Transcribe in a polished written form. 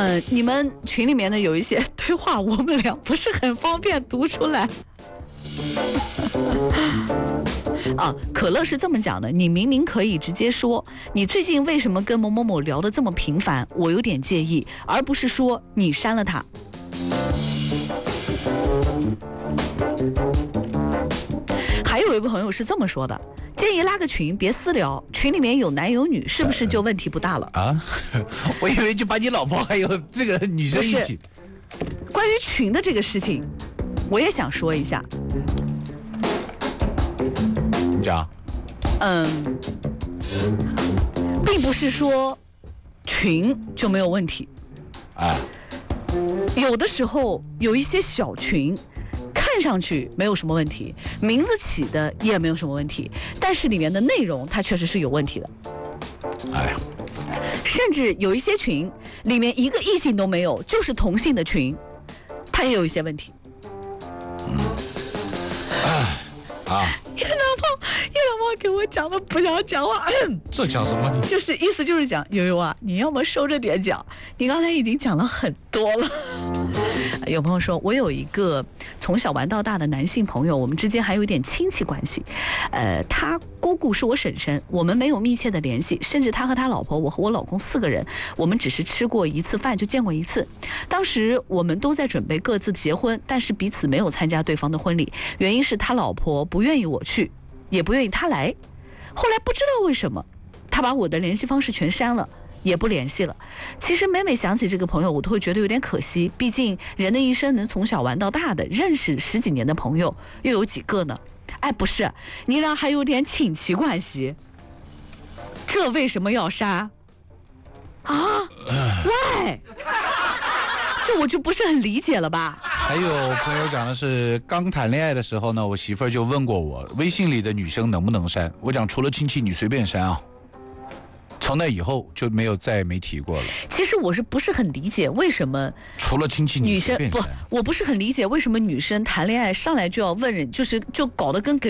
你们群里面的有一些对话，我们俩不是很方便读出来。可乐是这么讲的，你明明可以直接说你最近为什么跟某某某聊得这么频繁，我有点介意，而不是说你删了他。还有一个朋友是这么说的，建议拉个群，别私聊，群里面有男有女，是不是就问题不大了啊？我以为就把你老婆还有这个女生一起。 关于群的这个事情，我也想说一下。 你讲。 并不是说群就没有问题。有的时候有一些小群看上去没有什么问题，名字起的也没有什么问题，但是里面的内容它确实是有问题的。甚至有一些群里面一个异性都没有，就是同性的群，它也有一些问题。叶老婆给我讲的不想讲话。 这讲什么？ 就是意思就是讲，悠悠啊，你要么收着点讲，你刚才已经讲了很多了。有朋友说，我有一个从小玩到大的男性朋友，我们之间还有一点亲戚关系。他姑姑是我婶婶，我们没有密切的联系，甚至他和他老婆，我和我老公4个人，我们只是吃过一次饭，就见过一次。当时我们都在准备各自结婚，但是彼此没有参加对方的婚礼，原因是他老婆不愿意我去，也不愿意他来。后来不知道为什么，他把我的联系方式全删了，也不联系了。其实每想起这个朋友，我都会觉得有点可惜，毕竟人的一生能从小玩到大的，认识10几年的朋友又有几个呢？不是，你俩还有点亲戚关系，这为什么要删啊？Why？ 这我就不是很理解了吧。 还有朋友讲的是，刚谈恋爱的时候呢，我媳妇儿就问过我，微信里的女生能不能删？我讲除了亲戚你随便删啊。从那以后就再没提过了。 其实我是不是很理解为什么除了亲戚你随便删？ 我不是很理解为什么女生谈恋爱上来就要问人，就搞得跟给